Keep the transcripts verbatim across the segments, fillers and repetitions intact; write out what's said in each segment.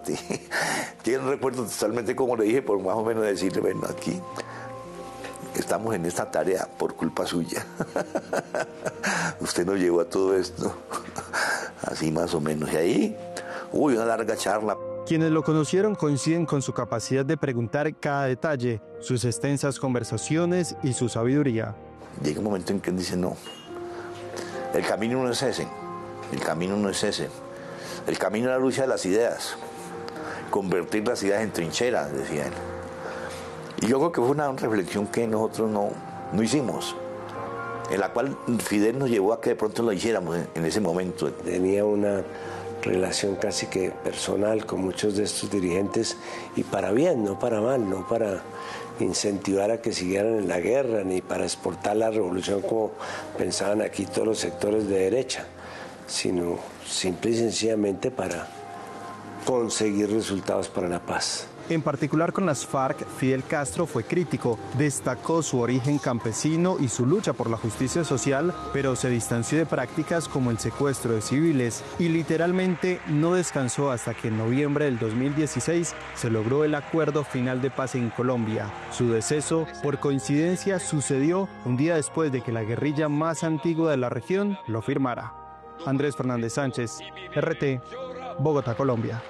parte. Yo no recuerdo totalmente como le dije, por más o menos decirle, bueno, aquí estamos en esta tarea por culpa suya. Usted nos llevó a todo esto. Así más o menos. Y ahí, uy, una larga charla. Quienes lo conocieron coinciden con su capacidad de preguntar cada detalle, sus extensas conversaciones y su sabiduría. Llega un momento en que él dice, no, el camino no es ese, el camino no es ese. El camino es la lucha de las ideas, convertir las ideas en trincheras, decía él. Y yo creo que fue una reflexión que nosotros no, no hicimos, en la cual Fidel nos llevó a que de pronto lo hiciéramos en, en ese momento. Tenía una relación casi que personal con muchos de estos dirigentes, y para bien, no para mal, no para incentivar a que siguieran en la guerra, ni para exportar la revolución como pensaban aquí todos los sectores de derecha, sino simple y sencillamente para conseguir resultados para la paz. En particular con las FARC, Fidel Castro fue crítico, destacó su origen campesino y su lucha por la justicia social, pero se distanció de prácticas como el secuestro de civiles y literalmente no descansó hasta que en noviembre del dos mil dieciséis se logró el acuerdo final de paz en Colombia. Su deceso, por coincidencia, sucedió un día después de que la guerrilla más antigua de la región lo firmara. Andrés Fernández Sánchez, R T, Bogotá, Colombia.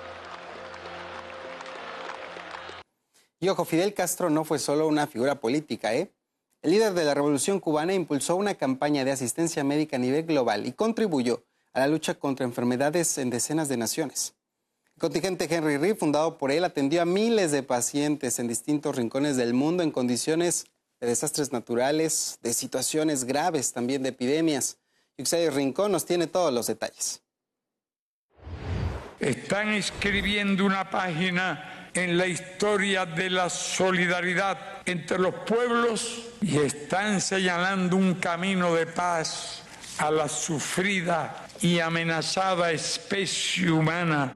Y ojo, Fidel Castro no fue solo una figura política, ¿eh? El líder de la Revolución Cubana impulsó una campaña de asistencia médica a nivel global y contribuyó a la lucha contra enfermedades en decenas de naciones. El contingente Henry Reeve, fundado por él, atendió a miles de pacientes en distintos rincones del mundo en condiciones de desastres naturales, de situaciones graves, también de epidemias. Yuxay Rincón nos tiene todos los detalles. Están escribiendo una página en la historia de la solidaridad entre los pueblos y están señalando un camino de paz a la sufrida y amenazada especie humana.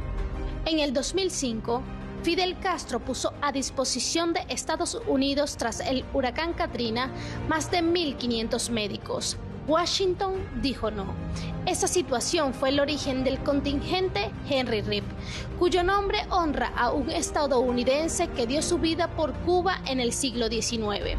En el dos mil cinco, Fidel Castro puso a disposición de Estados Unidos tras el huracán Katrina más de mil quinientos médicos. Washington dijo no. Esa situación fue el origen del contingente Henry Reeve, cuyo nombre honra a un estadounidense que dio su vida por Cuba en el siglo diecinueve.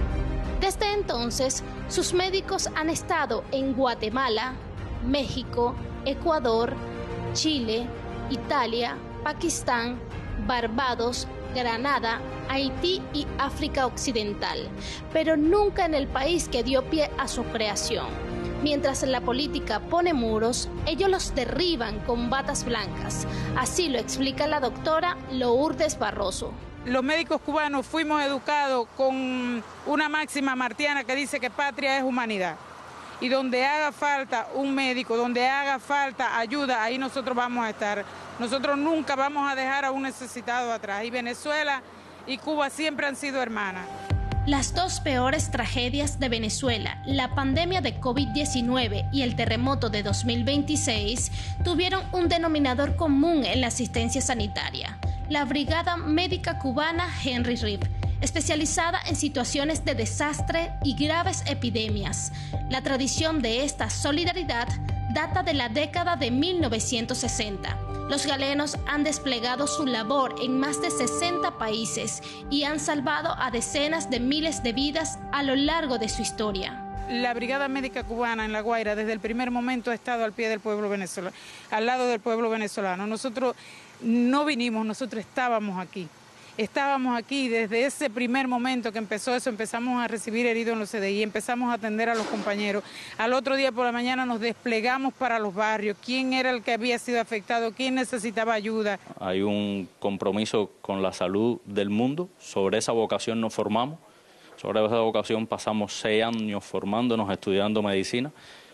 Desde entonces, sus médicos han estado en Guatemala, México, Ecuador, Chile, Italia, Pakistán, Barbados, Granada, Haití y África Occidental, pero nunca en el país que dio pie a su creación. Mientras la política pone muros, ellos los derriban con batas blancas. Así lo explica la doctora Lourdes Barroso. Los médicos cubanos fuimos educados con una máxima martiana que dice que patria es humanidad. Y donde haga falta un médico, donde haga falta ayuda, ahí nosotros vamos a estar. Nosotros nunca vamos a dejar a un necesitado atrás. Y Venezuela y Cuba siempre han sido hermanas. Las dos peores tragedias de Venezuela, la pandemia de COVID diecinueve y el terremoto de dos mil veintiséis, tuvieron un denominador común en la asistencia sanitaria: la Brigada Médica Cubana Henry Reeve, especializada en situaciones de desastre y graves epidemias. La tradición de esta solidaridad data de la década de mil novecientos sesenta. Los galenos han desplegado su labor en más de sesenta países y han salvado a decenas de miles de vidas a lo largo de su historia. La Brigada Médica Cubana en La Guaira desde el primer momento ha estado al pie del pueblo venezolano, al lado del pueblo venezolano. Nosotros no vinimos, nosotros estábamos aquí. Estábamos aquí desde ese primer momento que empezó eso, empezamos a recibir heridos en los C D I, empezamos a atender a los compañeros. Al otro día por la mañana nos desplegamos para los barrios, quién era el que había sido afectado, quién necesitaba ayuda. Hay un compromiso con la salud del mundo, sobre esa vocación nos formamos, sobre esa vocación pasamos seis años formándonos, estudiando medicina,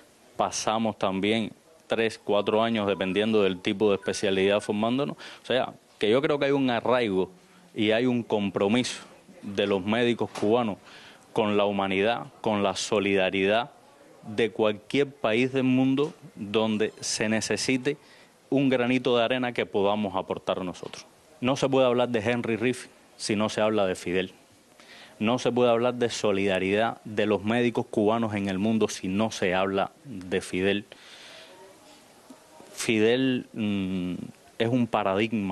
pasamos también tres, cuatro años dependiendo del tipo de especialidad formándonos, o sea, que yo creo que hay un arraigo y hay un compromiso de los médicos cubanos con la humanidad, con la solidaridad de cualquier país del mundo donde se necesite un granito de arena que podamos aportar nosotros. No se puede hablar de Henry Reeve si no se habla de Fidel. No se puede hablar de solidaridad de los médicos cubanos en el mundo si no se habla de Fidel. Fidel mmm, es un paradigma